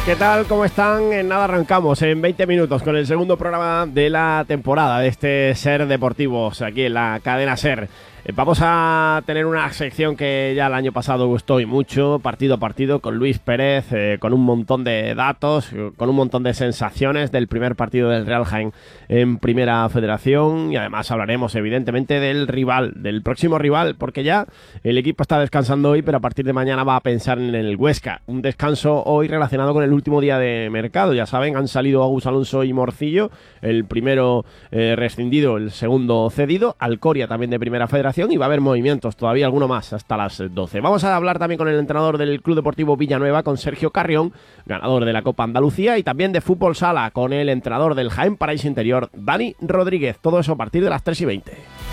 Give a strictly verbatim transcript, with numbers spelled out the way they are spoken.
¿Qué tal? ¿Cómo están? En nada arrancamos en veinte minutos con el segundo programa de la temporada de este Ser Deportivos aquí en la cadena Ser. Vamos a tener una sección que ya el año pasado gustó y mucho, partido a partido, con Luis Pérez, eh, con un montón de datos, con un montón de sensaciones del primer partido del Real Jaén en Primera Federación, y además hablaremos evidentemente del rival, del próximo rival, porque ya el equipo está descansando hoy, pero a partir de mañana va a pensar en el Huesca. Un descanso hoy relacionado con el último día de mercado, ya saben, han salido Agus Alonso y Morcillo, el primero eh, rescindido, el segundo cedido, Alcoria también de Primera Federación, y va a haber movimientos, todavía alguno más hasta las doce. Vamos a hablar también con el entrenador del Club Deportivo Villanueva, con Sergio Carrión, ganador de la Copa Andalucía, y también de Fútbol Sala con el entrenador del Jaén Paraíso Interior, Dani Rodríguez. Todo eso a partir de las tres y veinte.